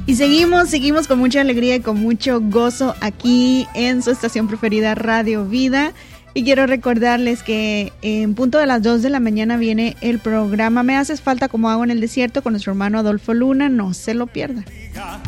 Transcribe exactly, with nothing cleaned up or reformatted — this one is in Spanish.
Y seguimos, seguimos con mucha alegría y con mucho gozo aquí en su estación preferida, Radio Vida. Y quiero recordarles que en punto de las dos de la mañana viene el programa Me Haces Falta como Agua en el Desierto con nuestro hermano Adolfo Luna. No se lo pierdan.